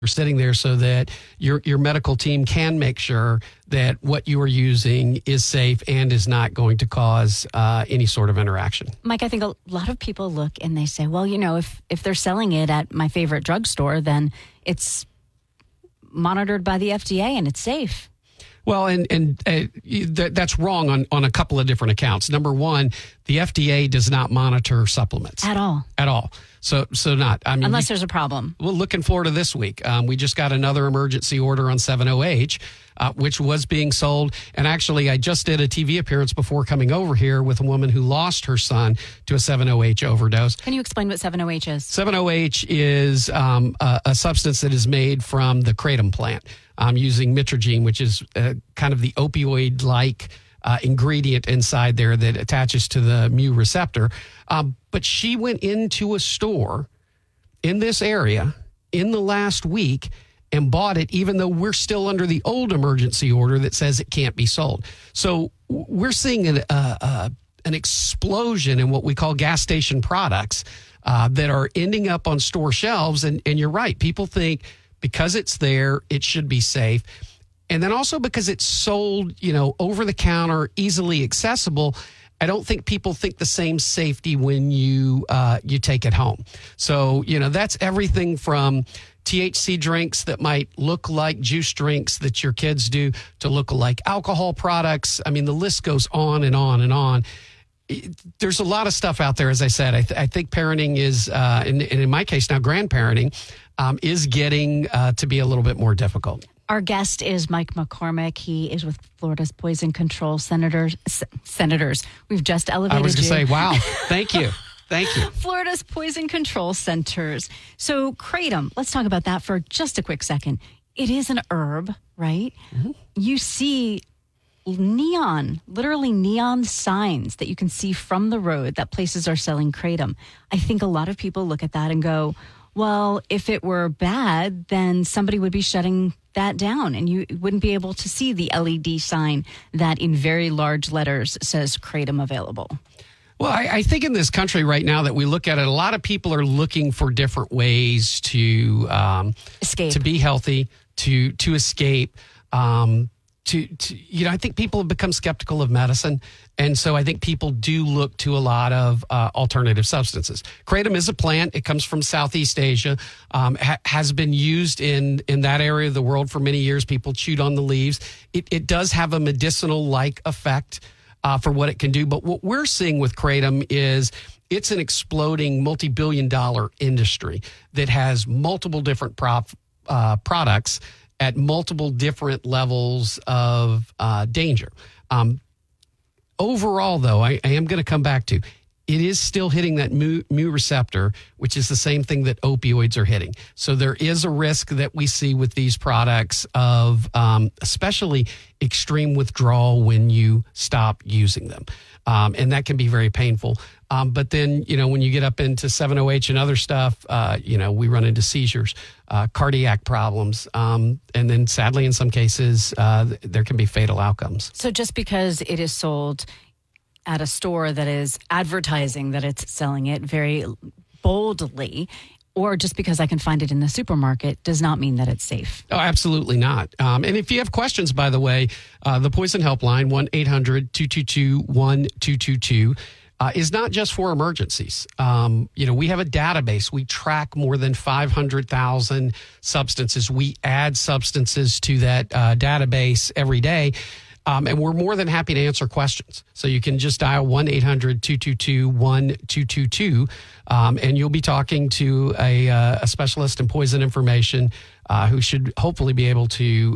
You're sitting there so that your medical team can make sure that what you are using is safe and is not going to cause any sort of interaction. Mike, I think a lot of people look and they say, well, if they're selling it at my favorite drugstore, then it's monitored by the FDA and it's safe. Well, that's wrong on a couple of different accounts. Number one, the FDA does not monitor supplements. At all. At all. So not. I mean, unless there's a problem. Well, look in Florida this week. We just got another emergency order on 7-OH, which was being sold. And actually, I just did a TV appearance before coming over here with a woman who lost her son to a 7-OH overdose. Can you explain what 7-OH is? 7-OH is a substance that is made from the kratom plant. Using mitragine, which is kind of the opioid-like ingredient inside there that attaches to the mu receptor. But she went into a store in this area in the last week and bought it, even though we're still under the old emergency order that says it can't be sold. So we're seeing an explosion in what we call gas station products that are ending up on store shelves. And you're right. People think because it's there, it should be safe. And then also because it's sold, over the counter, easily accessible, I don't think people think the same safety when you take it home. So, that's everything from THC drinks that might look like juice drinks that your kids do to look like alcohol products. I mean, the list goes on and on and on. There's a lot of stuff out there, as I said. I think parenting is, and in my case now, grandparenting, is getting to be a little bit more difficult. Our guest is Mike McCormick. He is with Florida's Poison Control Senators. We've just elevated you. I was going to say, wow, thank you. Thank you. Florida's Poison Control Centers. So kratom, let's talk about that for just a quick second. It is an herb, right? Mm-hmm. You see literally neon signs that you can see from the road that places are selling kratom. I think a lot of people look at that and go, well, if it were bad, then somebody would be shutting that down and you wouldn't be able to see the LED sign that in very large letters says kratom available. Well, I think in this country right now that we look at it, a lot of people are looking for different ways to escape, to be healthy, to escape. I think people have become skeptical of medicine. And so I think people do look to a lot of alternative substances. Kratom is a plant. It comes from Southeast Asia, has been used in that area of the world for many years. People chewed on the leaves. It does have a medicinal-like effect for what it can do. But what we're seeing with kratom is it's an exploding multi-billion-dollar industry that has multiple different products at multiple different levels of danger. Overall, though, I am going to come back to, it is still hitting that mu receptor, which is the same thing that opioids are hitting. So there is a risk that we see with these products of especially extreme withdrawal when you stop using them. And that can be very painful. But then, when you get up into 7-OH and other stuff, we run into seizures, cardiac problems. And then sadly, in some cases, there can be fatal outcomes. So just because it is sold at a store that is advertising that it's selling it very boldly, or just because I can find it in the supermarket, does not mean that it's safe. Oh, absolutely not. And if you have questions, by the way, the Poison Helpline, 1-800-222-1222, is not just for emergencies. We have a database. We track more than 500,000 substances. We add substances to that database every day. And we're more than happy to answer questions. So you can just dial 1-800-222-1222, and you'll be talking to a specialist in poison information who should hopefully be able to,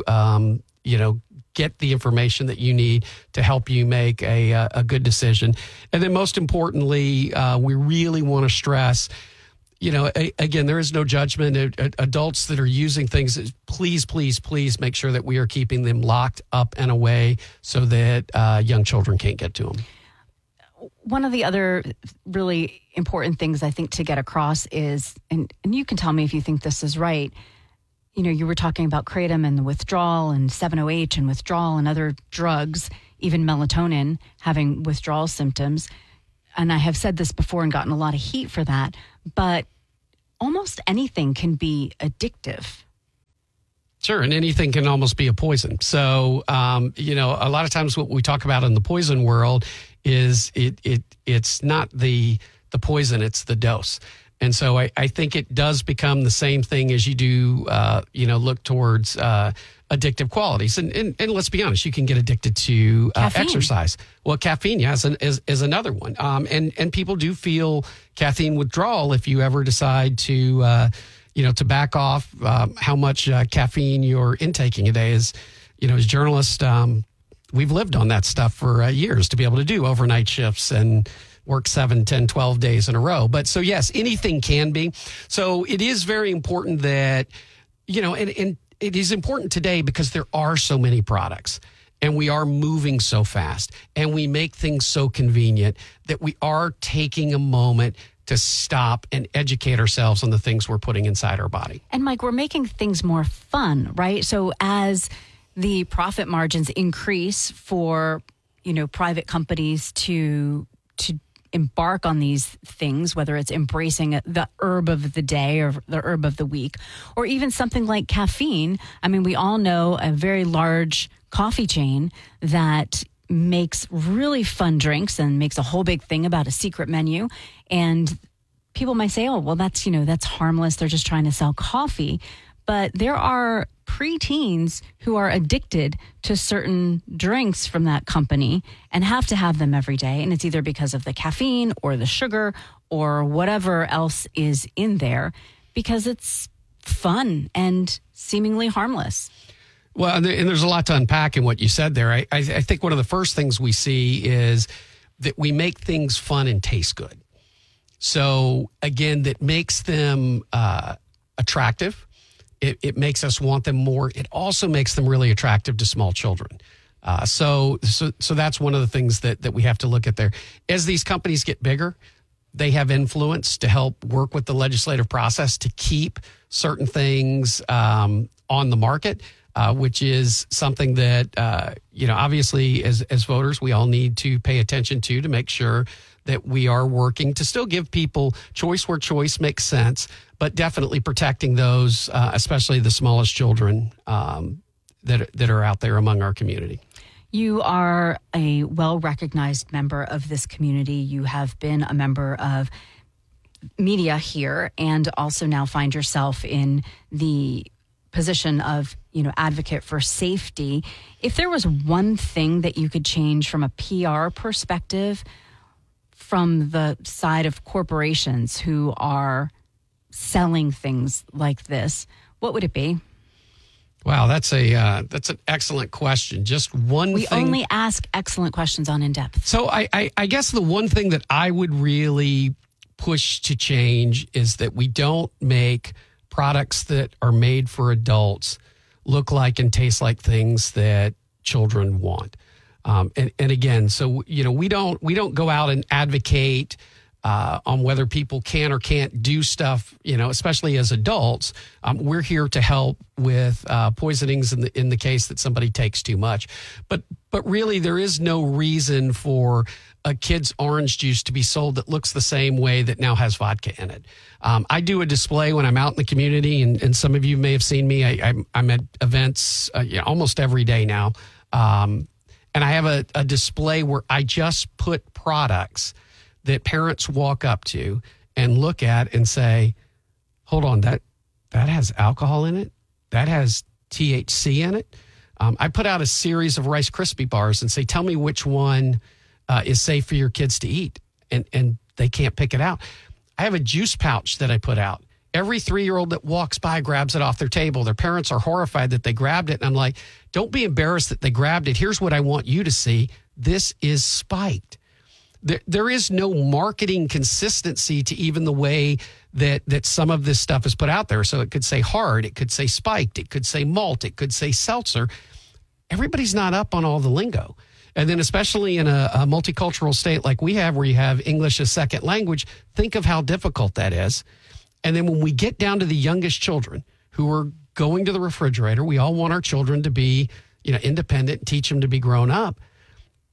get the information that you need to help you make a good decision. And then most importantly, we really want to stress, again, there is no judgment. Adults that are using things, please, please, please make sure that we are keeping them locked up and away so that young children can't get to them. One of the other really important things I think to get across is, and you can tell me if you think this is right, you were talking about kratom and the withdrawal and 7-OH and withdrawal and other drugs, even melatonin having withdrawal symptoms. And I have said this before and gotten a lot of heat for that, but almost anything can be addictive. Sure, and anything can almost be a poison. So, a lot of times what we talk about in the poison world is it's not the poison, it's the dose. And so I think it does become the same thing as you do, look towards addictive qualities. And let's be honest, you can get addicted to exercise. Well, caffeine, is another one. And people do feel caffeine withdrawal if you ever decide to back off how much caffeine you're intaking a day. As journalists, we've lived on that stuff for years to be able to do overnight shifts and work 7, 10, 12 days in a row. But so, yes, anything can be. So it is very important that, and it is important today because there are so many products and we are moving so fast and we make things so convenient that we are taking a moment to stop and educate ourselves on the things we're putting inside our body. And Mike, we're making things more fun, right? So as the profit margins increase for, private companies to embark on these things, whether it's embracing the herb of the day or the herb of the week, or even something like caffeine. I mean, we all know a very large coffee chain that makes really fun drinks and makes a whole big thing about a secret menu. And people might say, oh, well, that's harmless. They're just trying to sell coffee. But there are preteens who are addicted to certain drinks from that company and have to have them every day. And it's either because of the caffeine or the sugar or whatever else is in there because it's fun and seemingly harmless. Well, and there's a lot to unpack in what you said there. I think one of the first things we see is that we make things fun and taste good. So, again, that makes them attractive. It makes us want them more. It also makes them really attractive to small children. So that's one of the things that we have to look at there. As these companies get bigger, they have influence to help work with the legislative process to keep certain things on the market, which is something that, obviously as voters, we all need to pay attention to make sure that we are working to still give people choice where choice makes sense, but definitely protecting those, especially the smallest children that are out there among our community. You are a well-recognized member of this community. You have been a member of media here and also now find yourself in the position of, advocate for safety. If there was one thing that you could change from a PR perspective from the side of corporations who are selling things like this, what would it be? Wow, that's an excellent question. Just one we thing. We only ask excellent questions on In Depth. So I guess the one thing that I would really push to change is that we don't make products that are made for adults look like and taste like things that children want. And again, so we don't go out and advocate on whether people can or can't do stuff, especially as adults. We're here to help with poisonings in the case that somebody takes too much. But really, there is no reason for a kid's orange juice to be sold that looks the same way that now has vodka in it. I do a display when I'm out in the community, and some of you may have seen me. I'm at events almost every day now. And I have a display where I just put products that parents walk up to and look at and say, hold on, that has alcohol in it? That has THC in it? I put out a series of Rice Krispie bars and say, tell me which one is safe for your kids to eat. And they can't pick it out. I have a juice pouch that I put out. Every 3-year-old that walks by grabs it off their table. Their parents are horrified that they grabbed it. And I'm like, don't be embarrassed that they grabbed it. Here's what I want you to see. This is spiked. There is no marketing consistency to even the way that some of this stuff is put out there. So it could say hard, it could say spiked, it could say malt, it could say seltzer. Everybody's not up on all the lingo. And then especially in a multicultural state like we have, where you have English as second language, think of how difficult that is. And then when we get down to the youngest children who are going to the refrigerator, we all want our children to be, independent and teach them to be grown up.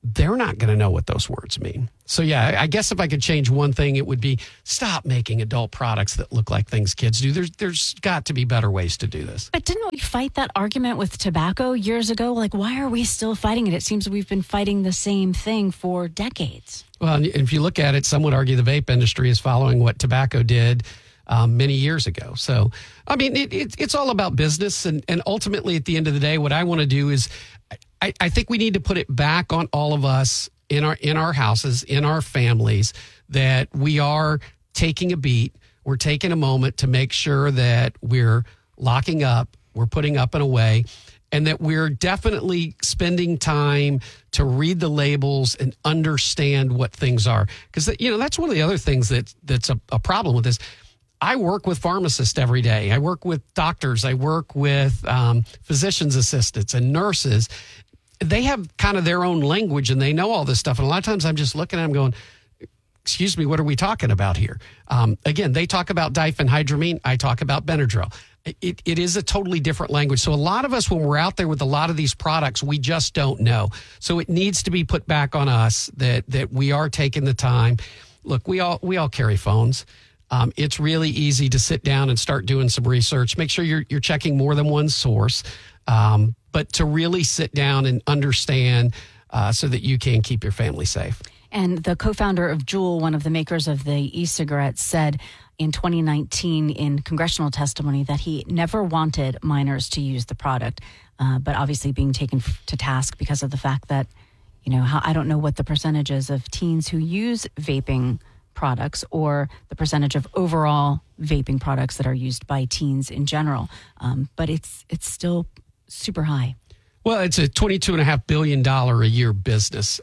they're not going to know what those words mean. So, yeah, I guess if I could change one thing, it would be stop making adult products that look like things kids do. There's got to be better ways to do this. But didn't we fight that argument with tobacco years ago? Like, why are we still fighting it? It seems we've been fighting the same thing for decades. Well, and if you look at it, some would argue the vape industry is following what tobacco did many years ago. So, I mean, it's all about business. And ultimately, at the end of the day, what I want to do is I think we need to put it back on all of us in our houses, in our families, that we are taking a beat. We're taking a moment to make sure that we're locking up, we're putting up and away, and that we're definitely spending time to read the labels and understand what things are. Because, that's one of the other things that's a problem with this. I work with pharmacists every day. I work with doctors. I work with physician's assistants and nurses. They have kind of their own language and they know all this stuff. And a lot of times I'm just looking at them going, excuse me, what are we talking about here? Again, they talk about diphenhydramine. I talk about Benadryl. It is a totally different language. So a lot of us, when we're out there with a lot of these products, we just don't know. So it needs to be put back on us that we are taking the time. Look, we all carry phones. It's really easy to sit down and start doing some research. Make sure you're checking more than one source. But to really sit down and understand so that you can keep your family safe. And the co-founder of Juul, one of the makers of the e-cigarettes, said in 2019 in congressional testimony that he never wanted minors to use the product, but obviously being taken to task because of the fact that, I don't know what the percentages of teens who use vaping products or the percentage of overall vaping products that are used by teens in general. But it's still super high. Well, it's a $22.5 billion a year business.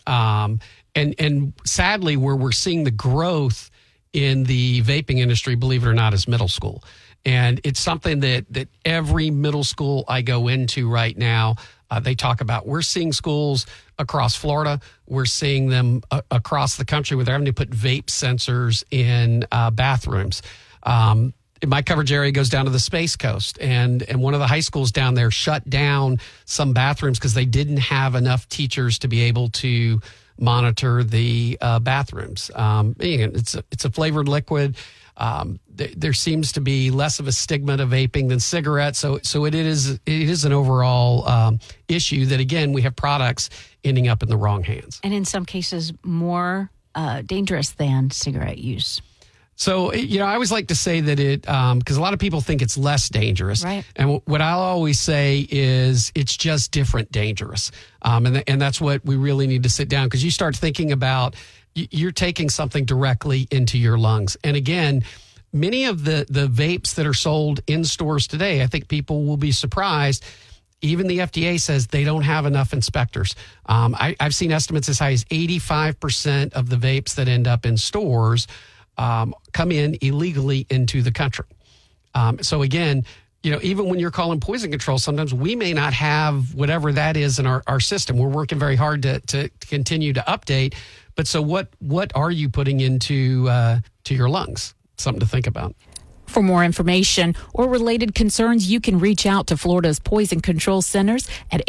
And sadly, where we're seeing the growth in the vaping industry, believe it or not, is middle school. And it's something that every middle school I go into right now, they talk about. We're seeing schools across Florida. We're seeing them across the country where they're having to put vape sensors in bathrooms. My coverage area goes down to the Space Coast, and one of the high schools down there shut down some bathrooms because they didn't have enough teachers to be able to monitor the bathrooms. It's a flavored liquid. There seems to be less of a stigma to vaping than cigarettes, so it is an overall issue that, again, we have products ending up in the wrong hands, and in some cases more dangerous than cigarette use. So, I always like to say that because a lot of people think it's less dangerous. Right. And what I'll always say is it's just different dangerous. And that's what we really need to sit down, because you start thinking about you're taking something directly into your lungs. And again, many of the vapes that are sold in stores today, I think people will be surprised. Even the FDA says they don't have enough inspectors. I've seen estimates as high as 85% of the vapes that end up in stores come in illegally into the country. So again, even when you're calling poison control, sometimes we may not have whatever that is in our system. We're working very hard to continue to update. But so what are you putting into to your lungs? Something to think about. For more information or related concerns, you can reach out to Florida's Poison Control Centers at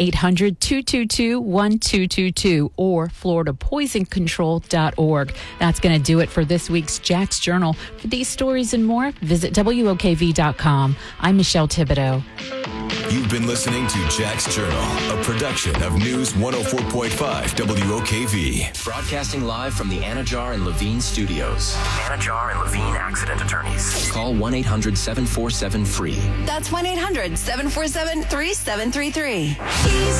800-222-1222 or floridapoisoncontrol.org. That's going to do it for this week's Jack's Journal. For these stories and more, visit WOKV.com. I'm Michelle Thibodeau. You've been listening to Jack's Journal, a production of News 104.5 WOKV. Broadcasting live from the Anajar and Levine studios. Anajar and Levine Accident Attorneys. Call 1-800-747-FREE. That's 1-800-747-3733. Easy.